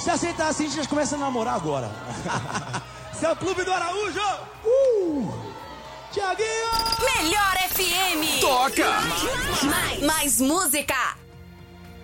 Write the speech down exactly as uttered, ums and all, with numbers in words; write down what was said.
Se aceitar assim, a gente começa a namorar agora. Esse é o Clube do Araújo! Uh! Tiaguinho! Melhor F M! Toca! Mais, mais música!